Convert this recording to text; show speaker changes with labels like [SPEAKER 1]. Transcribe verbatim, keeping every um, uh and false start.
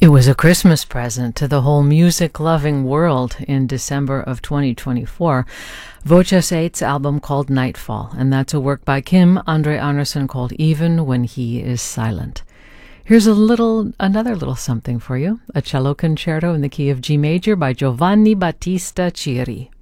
[SPEAKER 1] It was a Christmas present to the whole music-loving world in December of twenty twenty-four. Voces eight's album called Nightfall, and that's a work by Kim Andre Andersson called Even When He Is Silent. Here's a little, another little something for you, a cello concerto in the key of G major by Giovanni Battista Ciri.